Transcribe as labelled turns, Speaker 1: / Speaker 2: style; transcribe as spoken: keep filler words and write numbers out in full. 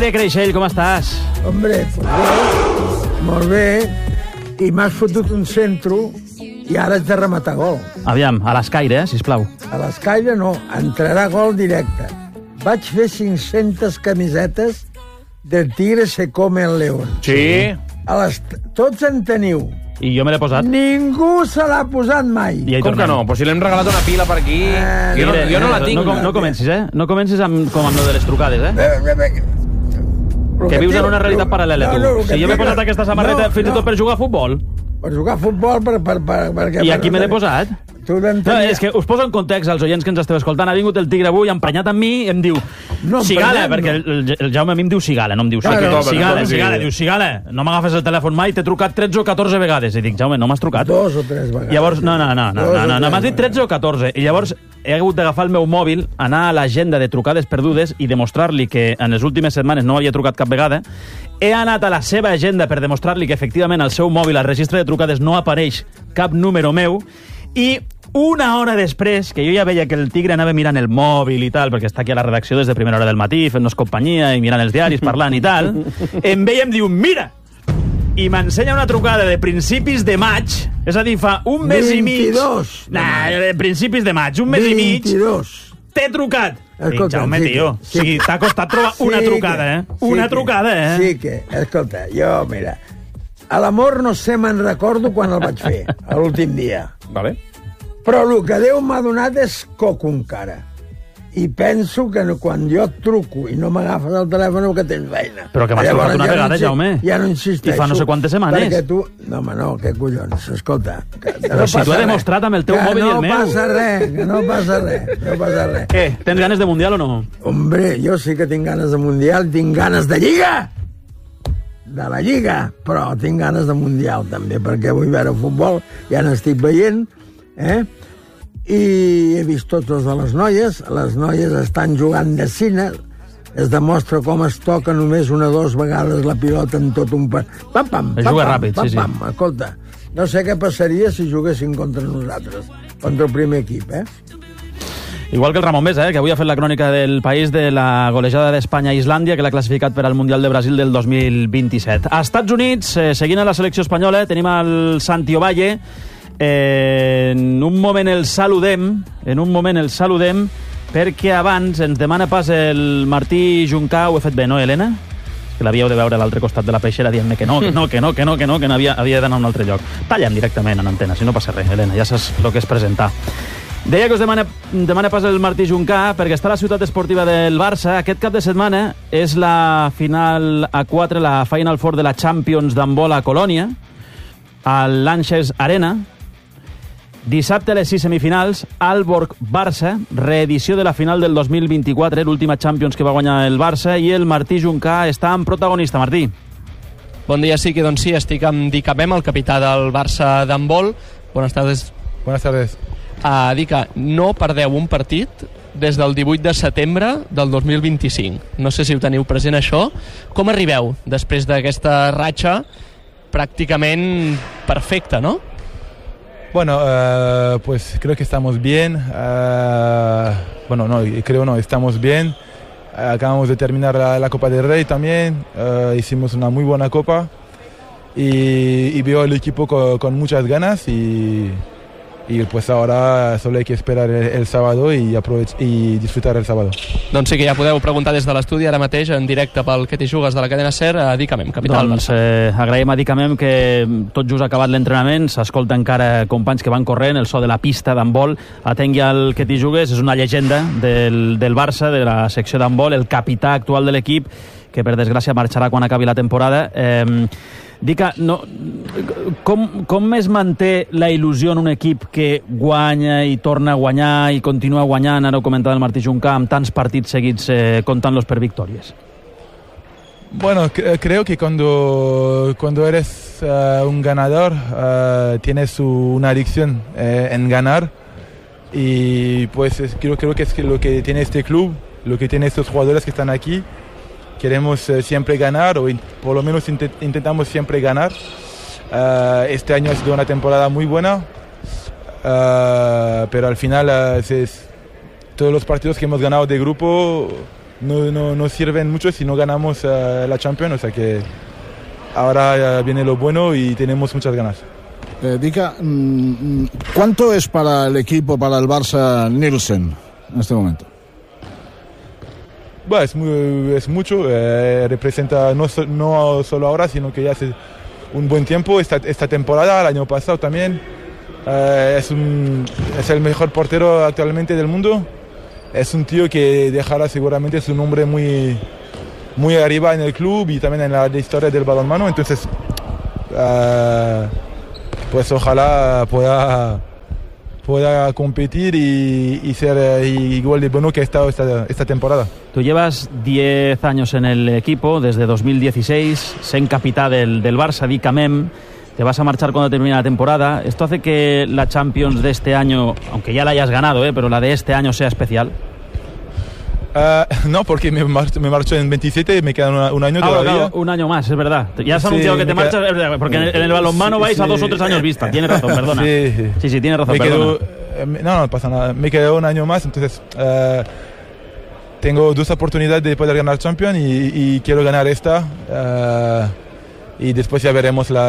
Speaker 1: Pere Creixell, com estàs?
Speaker 2: Hombre, pues bé, molt bé, i m'has fotut un centro i ara haig de rematar gol.
Speaker 1: Aviam, a l'escaire, eh, sisplau.
Speaker 2: A l'escaire no, entrarà gol directe. Vaig fer cinc-centes camisetes del Tigre se come el león.
Speaker 3: Sí.
Speaker 2: A les... Tots en teniu.
Speaker 1: I jo me l'he posat.
Speaker 2: Ningú se l'ha posat mai.
Speaker 1: I
Speaker 3: Com que no? Pues si l'hem regalat una pila per aquí...
Speaker 2: Eh,
Speaker 3: jo, no, jo no la tinc.
Speaker 1: No, no, no comencis, eh? No comencis amb, com amb lo de les trucades, eh?
Speaker 2: Bé, bé, bé.
Speaker 1: Que vius en una realitat paral·lela, tu.
Speaker 2: No, no,
Speaker 1: si jo m'he posat
Speaker 2: no,
Speaker 1: aquesta samarreta
Speaker 2: no,
Speaker 1: fins i tot
Speaker 2: no.
Speaker 1: per jugar a futbol.
Speaker 2: Per jugar a futbol, per, per, per, perquè...
Speaker 1: I aquí me l'he posat.
Speaker 2: Tu
Speaker 1: No,
Speaker 2: tenia...
Speaker 1: és que us poso en context als oients que ens esteu escoltant. Ha vingut el Tigre avui, emprenyat amb mi, i em diu
Speaker 2: No,
Speaker 1: Cigala,
Speaker 2: emprenyat,
Speaker 1: perquè
Speaker 2: no.
Speaker 1: el, el Jaume a mi em diu Cigala, no em diu
Speaker 2: Claro,
Speaker 1: Cigala.
Speaker 2: no,
Speaker 1: Cigala,
Speaker 3: no,
Speaker 1: Cigala,
Speaker 3: sí.
Speaker 1: diu Cigala, no m'agafes el telèfon mai, t'he trucat tretze o catorze vegades. I dic, Jaume, no m'has trucat?
Speaker 2: Dos o tres vegades.
Speaker 1: Llavors, no, no, no, no,
Speaker 2: Dos
Speaker 1: no,
Speaker 2: o
Speaker 1: no, no
Speaker 2: tres
Speaker 1: m'has dit tretze o catorze. I llavors he hagut d'agafar el meu mòbil, anar a l'agenda de trucades perdudes i demostrar-li que en les últimes setmanes no havia trucat cap vegada. He anat a la seva agenda per demostrar-li que efectivament al seu mòbil, al registre de trucades, no apareix cap número meu. I una hora després, que jo ja veia que el Tigre anava mirant el mòbil i tal, perquè està aquí a la redacció des de primera hora del matí, fent-nos companyia i mirant els diaris, parlant i tal, em veia i em diu, mira! I m'ensenya una trucada de principis de maig, és a dir, fa un mes i mig...
Speaker 2: vint-i-dos.
Speaker 1: Nah, de principis de maig, un mes i mig...
Speaker 2: vint-i-dos.
Speaker 1: T'he trucat!
Speaker 2: Escolta,
Speaker 1: Dic, Jaume,
Speaker 2: sí que-
Speaker 1: tio,
Speaker 2: sí
Speaker 1: o sigui,
Speaker 2: que-
Speaker 1: t'ha costat trobar
Speaker 2: Sí
Speaker 1: una
Speaker 2: que-
Speaker 1: trucada, eh?
Speaker 2: sí
Speaker 1: Una
Speaker 2: que-
Speaker 1: trucada, eh?
Speaker 2: Sí que, escolta, jo, mira, a l'amor no sé, me'n recordo quan el vaig fer, a l'últim dia.
Speaker 3: Vale.
Speaker 2: Però el que Déu m'ha donat és coco encara. I penso que no, quan jo et truco i no m'agafes el telèfon que tens feina.
Speaker 1: Però que m'has
Speaker 2: Llavors,
Speaker 1: trucat una
Speaker 2: ja no
Speaker 1: vegada,
Speaker 2: insi-
Speaker 1: Jaume.
Speaker 2: Ja no insisteixo.
Speaker 1: I fa no sé quantes setmanes.
Speaker 2: Perquè tu... No, home, no, què collons, escolta. Que, que
Speaker 1: Però
Speaker 2: no
Speaker 1: si
Speaker 2: passa
Speaker 1: t'ho he
Speaker 2: res.
Speaker 1: demostrat amb el teu
Speaker 2: que
Speaker 1: mòbil i el
Speaker 2: no
Speaker 1: meu.
Speaker 2: passa res, que no passa res, no passa res.
Speaker 1: Què, tens ganes de Mundial o no?
Speaker 2: Hombre, jo sí que tinc ganes de Mundial, tinc ganes de Lliga! De la Lliga, però tinc ganes de Mundial també, perquè vull veure futbol, ja n'estic veient, eh? I he vist totes de les noies, les noies estan jugant de cine, es demostra com es toca només una o dues vegades la pilota en tot un... pa- Pam, pam,
Speaker 1: Es
Speaker 2: pam,
Speaker 1: juga
Speaker 2: pam,
Speaker 1: ràpid,
Speaker 2: pam,
Speaker 1: sí, sí.
Speaker 2: pam. Escolta, no sé què passaria si juguessin contra nosaltres, contra el primer equip, eh?
Speaker 1: Igual que el Ramon Besa, eh, que avui ha fet la crònica del país de la golejada d'Espanya a Islàndia, que l'ha classificat per al Mundial de Brasil del dos mil vint-i-set. A Estats Units, eh, seguint a la selecció espanyola, tenim el Santi Ovalle. Eh, en un moment el saludem, en un moment el saludem, perquè abans ens demana pas el Martí Juncà. Ho he fet bé, no, Helena? Que l'havíeu de veure a l'altre costat de la peixera dient-me que no, que no, que no, que no, que no, que no havia, havia d'anar a un altre lloc. Tallem directament en antena, si no passa res, Helena, ja saps el que és presentar. Deia que us demana, demana pas el Martí Juncà perquè està a la ciutat esportiva del Barça. Aquest cap de setmana és la final a quatre, la Final Four de la Champions d'handbol a Colònia, al Lanxess Arena. Dissabte a les sis semifinals, Aalborg-Barça, reedició de la final del dos mil vint-i-quatre, l'última Champions que va guanyar el Barça, i el Martí Juncà està en protagonista. Martí.
Speaker 4: Bon dia, sí que doncs sí, estic amb Dica Mem, el capità del Barça d'handbol. Bones tardes.
Speaker 5: Buenas tardes.
Speaker 4: Uh, Dica, no perdeu un partit des del divuit de setembre del dos mil vint-i-cinc. No sé si ho teniu present, això. Com arribeu després d'aquesta ratxa pràcticament perfecta, no?
Speaker 5: Bueno, uh, pues creo que estamos bien. Uh, bueno, no, creo no, estamos bien. Uh, acabamos de terminar la, la Copa del Rey también. Uh, hicimos una muy buena copa. Y, y veo el equipo con, con muchas ganas y... Y pues ahora solo hay que esperar el, el sábado y, aprovech y disfrutar el sábado.
Speaker 4: Doncs sí que ja podeu preguntar des de l'estudi ara mateix en directe pel Que t'hi jugues de la cadena SER a Dicamem, capital
Speaker 1: Doncs
Speaker 4: Barça.
Speaker 1: eh, agraïm a Dicamem que tot just ha acabat l'entrenament, s'escolta encara companys que van corrent, el so de la pista d'handbol. Atengui al Que t'hi jugues, és una llegenda del, del Barça, de la secció d'handbol, el capità actual de l'equip, que per desgràcia marxarà quan acabi la temporada. Eh, Dica, no, com, com es manté la il·lusió en un equip que guanya i torna a guanyar i continua guanyant, ara ho comentava el Martí Juncà, amb tants partits seguits eh, comptant-los per victòries?
Speaker 5: Bueno, cre creo que cuando, cuando eres uh, un ganador uh, tienes una adicción eh, en ganar y pues es, creo, creo que es lo que tiene este club, lo que tienen estos jugadores que están aquí. Queremos uh, siempre ganar, o in por lo menos int intentamos siempre ganar. Uh, este año ha sido una temporada muy buena, uh, pero al final uh, es, es, todos los partidos que hemos ganado de grupo no, no, no sirven mucho si no ganamos uh, la Champions, o sea que ahora uh, viene lo bueno y tenemos muchas ganas.
Speaker 6: Eh, Dica, ¿cuánto es para el equipo, para el Barça, Nielsen en este momento?
Speaker 5: Bueno, es, muy, es mucho, eh, representa no, so, no solo ahora, sino que ya hace un buen tiempo, esta, esta temporada, el año pasado también. Eh, es, un, es el mejor portero actualmente del mundo. Es un tío que dejará seguramente su nombre muy, muy arriba en el club y también en la, la historia del balonmano. Entonces, uh, pues ojalá pueda, pueda competir y, y ser uh, igual de bueno que ha estado esta, esta temporada.
Speaker 1: Tú llevas diez años en el equipo, desde dos mil dieciséis, sent capità del, del Barça, Dica Mem. Te vas a marchar cuando termine la temporada. ¿Esto hace que la Champions de este año, aunque ya la hayas ganado, ¿eh? pero la de este año sea especial?
Speaker 5: Uh, no, porque me marcho, me marcho en veintisiete y me queda una, un año
Speaker 1: ah,
Speaker 5: todavía.
Speaker 1: Claro, un año más, es verdad. Ya has sí, anunciado que te queda... marchas, es verdad, porque en el, en el balonmano sí, vais sí, a dos o tres años vista. Tienes razón, perdona. Sí, sí, sí, sí tienes razón,
Speaker 5: me
Speaker 1: perdona.
Speaker 5: Quedo, no, no pasa nada. Me quedo un año más, entonces uh, tengo dos oportunidades de poder ganar Champions y, y quiero ganar esta. Uh, y después ya veremos la